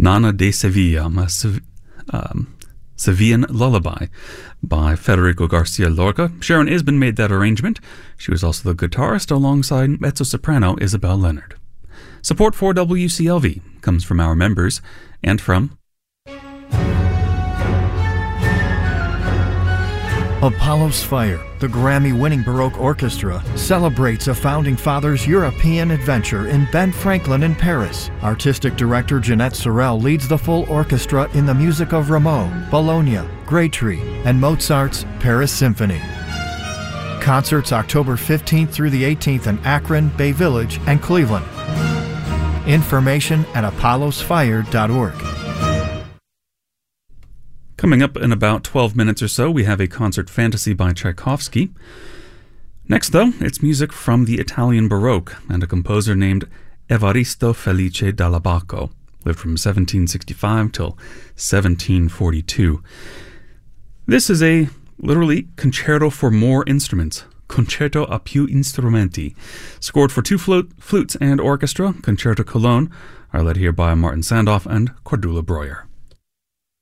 Nana de Sevilla, Sevillan Lullaby by Federico Garcia Lorca. Sharon Isbin made that arrangement. She was also the guitarist alongside mezzo-soprano Isabel Leonard. Support for WCLV comes from our members and from Apollo's Fire, the Grammy-winning Baroque Orchestra, celebrates a Founding Fathers' European adventure in Ben Franklin in Paris. Artistic director Jeanette Sorel leads the full orchestra in the music of Rameau, Bologna, Graytree, and Mozart's Paris Symphony. Concerts October 15th through the 18th in Akron, Bay Village, and Cleveland. Information at apollosfire.org. Coming up in about 12 minutes or so, we have a concert fantasy by Tchaikovsky. Next, though, it's music from the Italian Baroque and a composer named Evaristo Felice Dall'Abaco, lived from 1765 till 1742. This is a literally concerto for more instruments, concerto a più strumenti, scored for two flutes and orchestra. Concerto Cologne are led here by Martin Sandoff and Cordula Breuer.